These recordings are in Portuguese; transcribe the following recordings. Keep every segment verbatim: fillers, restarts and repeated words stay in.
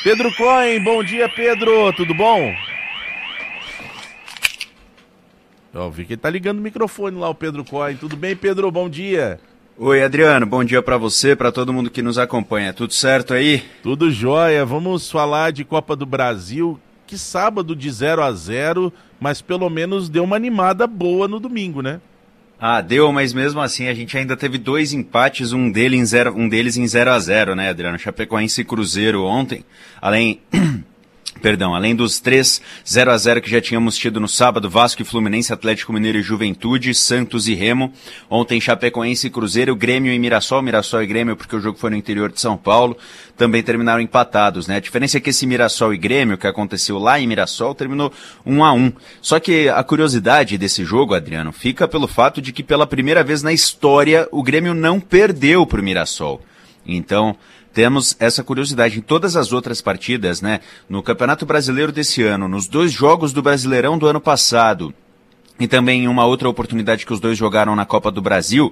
Pedro Cohen, bom dia, Pedro, tudo bom? Ó, vi que ele tá ligando o microfone lá, o Pedro Cohen. Tudo bem, Pedro? Bom dia. Oi, Adriano, bom dia para você, para todo mundo que nos acompanha. Tudo certo aí? Tudo jóia. Vamos falar de Copa do Brasil, que sábado de zero a zero, mas pelo menos deu uma animada boa no domingo, né? Ah, deu, mas mesmo assim a gente ainda teve dois empates, um, dele em zero, um deles em zero a zero, né, Adriano? Chapecoense e Cruzeiro ontem, além... Perdão, além dos três zero a zero que já tínhamos tido no sábado, Vasco e Fluminense, Atlético Mineiro e Juventude, Santos e Remo. Ontem Chapecoense e Cruzeiro, Grêmio e Mirassol, Mirassol e Grêmio porque o jogo foi no interior de São Paulo, também terminaram empatados, né? A diferença é que esse Mirassol e Grêmio, que aconteceu lá em Mirassol, terminou um a um. Só que a curiosidade desse jogo, Adriano, fica pelo fato de que pela primeira vez na história o Grêmio não perdeu pro Mirassol. Então... temos essa curiosidade em todas as outras partidas, né? No Campeonato Brasileiro desse ano, nos dois jogos do Brasileirão do ano passado, e também em uma outra oportunidade que os dois jogaram na Copa do Brasil,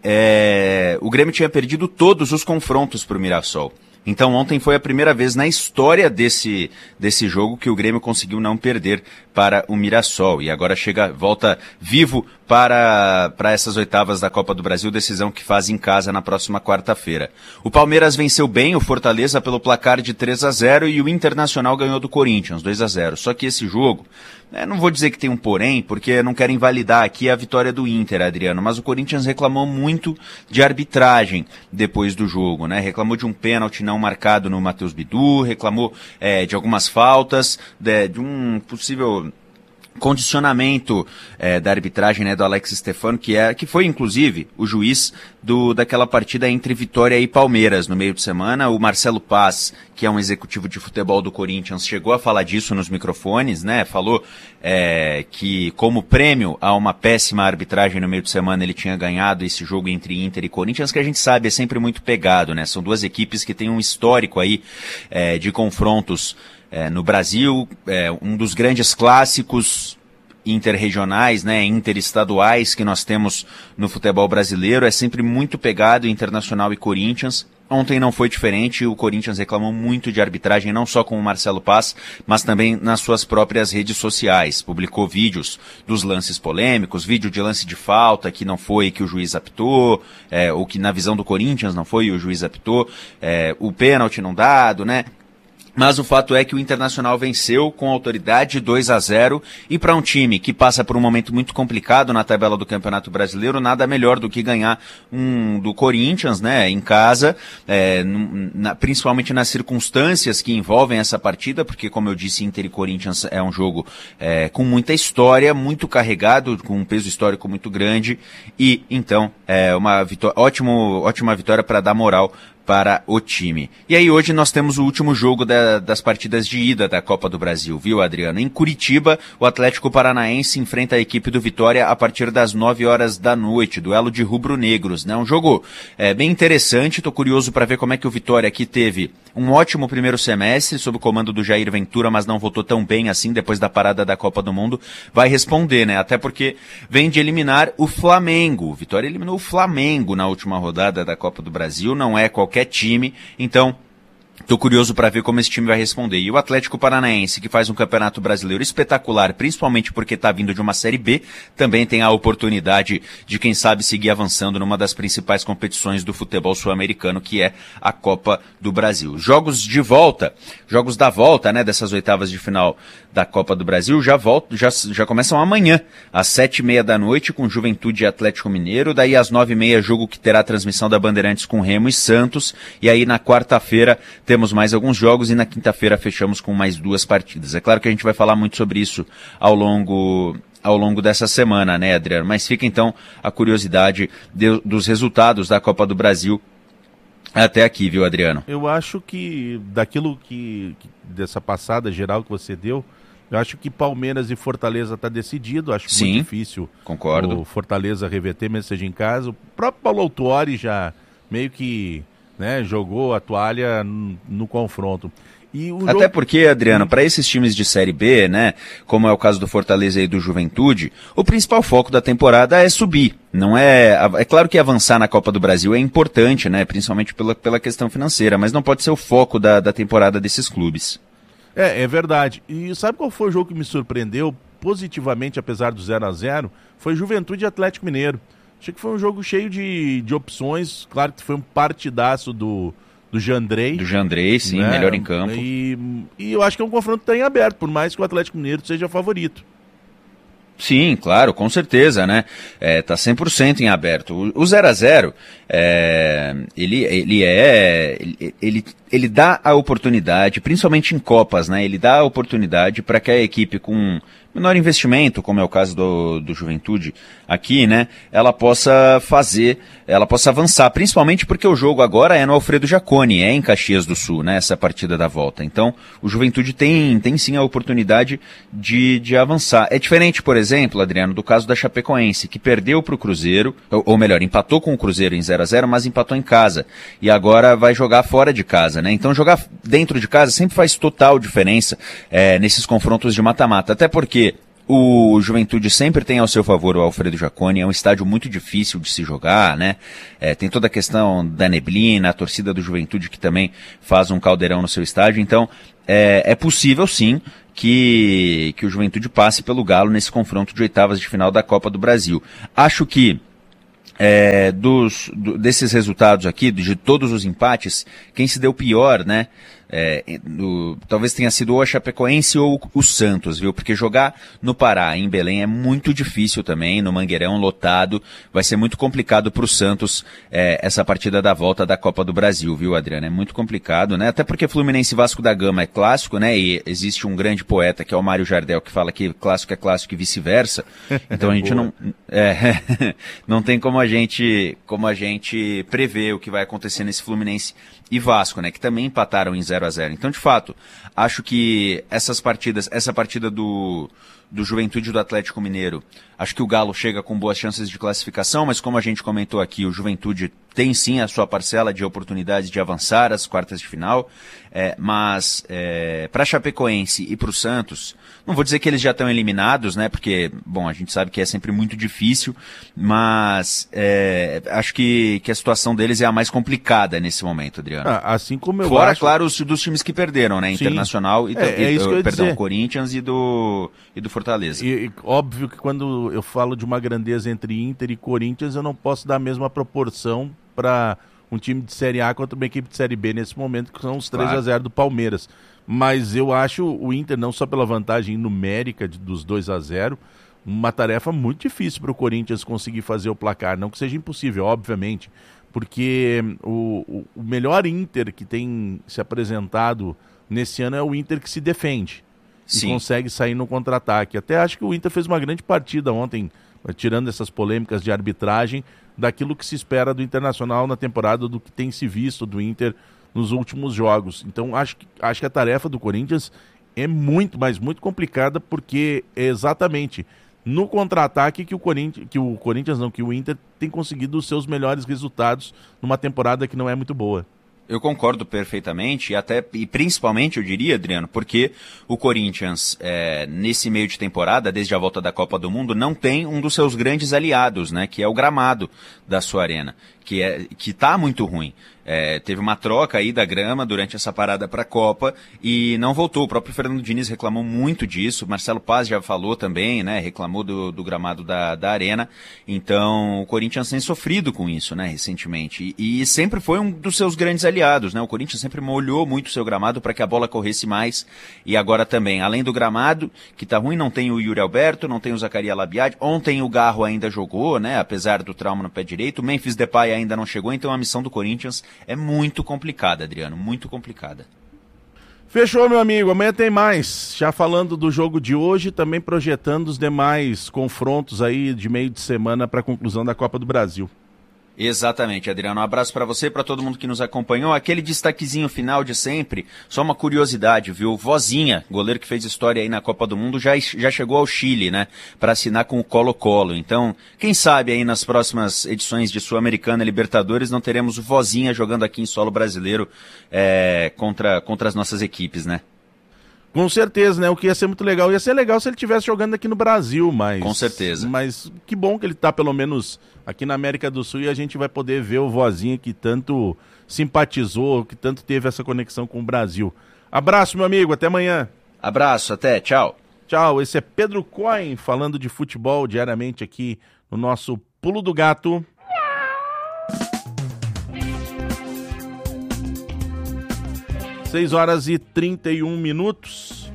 é... o Grêmio tinha perdido todos os confrontos para o Mirassol. Então ontem foi a primeira vez na história desse, desse jogo que o Grêmio conseguiu não perder para o Mirassol. E agora chega, volta vivo para, para essas oitavas da Copa do Brasil, decisão que faz em casa na próxima quarta-feira. O Palmeiras venceu bem o Fortaleza pelo placar de três a zero e o Internacional ganhou do Corinthians, dois a zero. Só que esse jogo, né, não vou dizer que tem um porém, porque não quero invalidar aqui a vitória do Inter, Adriano, mas o Corinthians reclamou muito de arbitragem depois do jogo, né? Reclamou de um pênalti não marcado no Matheus Bidu, reclamou é, de algumas faltas, de, de um possível condicionamento é, da arbitragem, né, do Alex Stefano, que, é, que foi inclusive o juiz do, daquela partida entre Vitória e Palmeiras no meio de semana. O Marcelo Paz, que é um executivo de futebol do Corinthians, chegou a falar disso nos microfones, né, falou é, que como prêmio a uma péssima arbitragem no meio de semana ele tinha ganhado esse jogo entre Inter e Corinthians, que a gente sabe é sempre muito pegado, né, são duas equipes que têm um histórico aí é, de confrontos É, no Brasil, é, um dos grandes clássicos interregionais, né, interestaduais que nós temos no futebol brasileiro, é sempre muito pegado, Internacional e Corinthians. Ontem não foi diferente, o Corinthians reclamou muito de arbitragem, não só com o Marcelo Paz, mas também nas suas próprias redes sociais. Publicou vídeos dos lances polêmicos, vídeo de lance de falta que não foi que o juiz apitou, é, ou que na visão do Corinthians não foi e o juiz apitou, é, o pênalti não dado, né? Mas o fato é que o Internacional venceu com autoridade dois a zero e para um time que passa por um momento muito complicado na tabela do Campeonato Brasileiro, nada melhor do que ganhar um do Corinthians, né, em casa, é, na, principalmente nas circunstâncias que envolvem essa partida, porque como eu disse, Inter e Corinthians é um jogo é, com muita história, muito carregado, com um peso histórico muito grande e então é uma vitó- ótimo, ótima vitória para dar moral para o time. E aí hoje nós temos o último jogo da, das partidas de ida da Copa do Brasil, viu, Adriano? Em Curitiba, o Atlético Paranaense enfrenta a equipe do Vitória a partir das nove horas da noite, duelo de rubro-negros, né? Um jogo é, bem interessante, tô curioso para ver como é que o Vitória aqui teve um ótimo primeiro semestre, sob o comando do Jair Ventura, mas não voltou tão bem assim depois da parada da Copa do Mundo, vai responder, né? Até porque vem de eliminar o Flamengo. O Vitória eliminou o Flamengo na última rodada da Copa do Brasil, não é qualquer time, então estou curioso para ver como esse time vai responder. E o Atlético Paranaense, que faz um campeonato brasileiro espetacular, principalmente porque está vindo de uma Série B, também tem a oportunidade de, quem sabe, seguir avançando numa das principais competições do futebol sul-americano, que é a Copa do Brasil. Jogos de volta, jogos da volta, né, dessas oitavas de final da Copa do Brasil, já, voltam, já, já começam amanhã, às sete e meia da noite, com Juventude e Atlético Mineiro, daí às nove e meia, jogo que terá a transmissão da Bandeirantes com Remo e Santos, e aí na quarta-feira temos mais alguns jogos e na quinta-feira fechamos com mais duas partidas. É claro que a gente vai falar muito sobre isso ao longo, ao longo dessa semana, né, Adriano? Mas fica então a curiosidade de, dos resultados da Copa do Brasil até aqui, viu, Adriano? Eu acho que daquilo que, que dessa passada geral que você deu, eu acho que Palmeiras e Fortaleza está decidido, acho Sim, muito difícil concordo. O Fortaleza reverter, mesmo seja em casa. O próprio Paulo Autuori já meio que né, jogou a toalha no, no confronto. E o Até jogo... porque, Adriano, para esses times de Série B, né, como é o caso do Fortaleza e do Juventude, o principal foco da temporada é subir. Não é, é claro que avançar na Copa do Brasil é importante, né, principalmente pela, pela questão financeira, mas não pode ser o foco da, da temporada desses clubes. É, é verdade. E sabe qual foi o jogo que me surpreendeu positivamente, apesar do zero a zero? Foi Juventude e Atlético Mineiro. Achei que foi um jogo cheio de, de opções. Claro que foi um partidaço do, do Jandrei. Do Jandrei, sim, né? Melhor em campo. E, e eu acho que é um confronto que está em aberto, por mais que o Atlético Mineiro seja favorito. Sim, claro, com certeza, né? É, tá cem por cento em aberto. O zero a zero, é, ele, ele é, ele, ele, ele dá a oportunidade, principalmente em Copas, né? Ele dá a oportunidade para que a equipe com menor investimento, como é o caso do, do Juventude aqui, né? Ela possa fazer, ela possa avançar, principalmente porque o jogo agora é no Alfredo Jaconi, é em Caxias do Sul, né? Essa partida da volta. Então, o Juventude tem, tem sim a oportunidade de, de avançar. É diferente, por exemplo, Adriano, do caso da Chapecoense, que perdeu para o Cruzeiro, ou, ou melhor, empatou com o Cruzeiro em zero a zero, mas empatou em casa. E agora vai jogar fora de casa, né? Então, jogar dentro de casa sempre faz total diferença é, nesses confrontos de mata-mata. Até porque o Juventude sempre tem ao seu favor o Alfredo Jaconi, é um estádio muito difícil de se jogar, né? É, tem toda a questão da neblina, a torcida do Juventude que também faz um caldeirão no seu estádio, então é, é possível sim que, que o Juventude passe pelo Galo nesse confronto de oitavas de final da Copa do Brasil. Acho que É, dos, do, desses resultados aqui, de todos os empates, quem se deu pior, né? É, do, talvez tenha sido ou a Chapecoense ou o Santos, viu? Porque jogar no Pará, em Belém, é muito difícil também, no Mangueirão lotado, vai ser muito complicado para o Santos é, essa partida da volta da Copa do Brasil, viu, Adriano? É muito complicado, né? Até porque Fluminense e Vasco da Gama é clássico, né? E existe um grande poeta que é o Mário Jardel que fala que clássico é clássico e vice-versa. Então a gente não, é, não tem como a gente, como a gente prever o que vai acontecer nesse Fluminense e Vasco, né, que também empataram em zero a zero. Então, de fato, acho que essas partidas, essa partida do, do Juventude e do Atlético Mineiro, acho que o Galo chega com boas chances de classificação, mas como a gente comentou aqui, o Juventude tem sim a sua parcela de oportunidade de avançar às quartas de final, é, mas é, para Chapecoense e para o Santos, não vou dizer que eles já estão eliminados, né, porque, bom, a gente sabe que é sempre muito difícil, mas é, acho que, que a situação deles é a mais complicada nesse momento, Adriano. Ah, assim como eu Fora, acho... claro, os dos times que perderam, né, Sim. Internacional e, é, é e isso que eu ia perdão, dizer. Corinthians e do, e do Fortaleza. E, e, óbvio que quando eu falo de uma grandeza entre Inter e Corinthians, eu não posso dar a mesma proporção para um time de Série A contra uma equipe de Série B nesse momento, que são os três a zero do Palmeiras. Mas eu acho o Inter, não só pela vantagem numérica de, dos dois a zero, uma tarefa muito difícil para o Corinthians conseguir fazer o placar. Não que seja impossível, obviamente, porque o, o melhor Inter que tem se apresentado nesse ano é o Inter que se defende. Sim. E consegue sair no contra-ataque. Até acho que o Inter fez uma grande partida ontem, tirando essas polêmicas de arbitragem, daquilo que se espera do Internacional na temporada, do que tem se visto do Inter nos últimos jogos. Então acho que, acho que a tarefa do Corinthians é muito, mas muito complicada, porque é exatamente no contra-ataque que o Corinthians, que o Corinthians não, que o Inter tem conseguido os seus melhores resultados numa temporada que não é muito boa. Eu concordo perfeitamente, e até e principalmente eu diria, Adriano, porque o Corinthians, é, nesse meio de temporada, desde a volta da Copa do Mundo, não tem um dos seus grandes aliados, né, que é o gramado da sua arena, que é que tá muito ruim. É, teve uma troca aí da grama durante essa parada para a Copa e não voltou. O próprio Fernando Diniz reclamou muito disso. Marcelo Paz já falou também, né? Reclamou do, do gramado da, da arena. Então, o Corinthians tem sofrido com isso, né? Recentemente. E, e sempre foi um dos seus grandes aliados, né? O Corinthians sempre molhou muito o seu gramado para que a bola corresse mais. E agora também, além do gramado, que tá ruim, não tem o Yuri Alberto, não tem o Zacarias Labiad. Ontem o Garro ainda jogou, né? Apesar do trauma no pé direito. O Memphis Depay ainda não chegou, então a missão do Corinthians é muito complicada, Adriano, muito complicada. Fechou, meu amigo, amanhã tem mais. Já falando do jogo de hoje, também projetando os demais confrontos aí de meio de semana para a conclusão da Copa do Brasil. Exatamente, Adriano. Um abraço para você, para todo mundo que nos acompanhou. Aquele destaquezinho final de sempre, só uma curiosidade, viu? Vozinha, goleiro que fez história aí na Copa do Mundo, já, já chegou ao Chile, né? Para assinar com o Colo-Colo. Então, quem sabe aí nas próximas edições de Sul-Americana e Libertadores não teremos o Vozinha jogando aqui em solo brasileiro é, contra, contra as nossas equipes, né? Com certeza, né? O que ia ser muito legal. Ia ser legal se ele estivesse jogando aqui no Brasil, mas... Com certeza. Mas que bom que ele está pelo menos aqui na América do Sul e a gente vai poder ver o Vozinha que tanto simpatizou, que tanto teve essa conexão com o Brasil. Abraço, meu amigo. Até amanhã. Abraço. Até. Tchau. Tchau. Esse é Pedro Coin falando de futebol diariamente aqui no nosso Pulo do Gato. seis horas e trinta e um minutos.